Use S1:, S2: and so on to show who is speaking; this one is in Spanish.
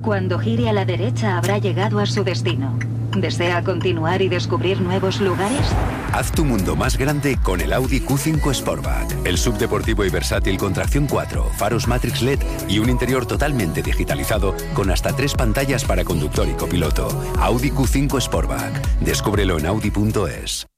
S1: Cuando gire a la derecha habrá llegado a su destino. ¿Desea continuar y descubrir nuevos lugares?
S2: Haz tu mundo más grande con el Audi Q5 Sportback. El subdeportivo y versátil con tracción 4, faros Matrix LED y un interior totalmente digitalizado con hasta 3 pantallas para conductor y copiloto. Audi Q5 Sportback. Descúbrelo en Audi.es.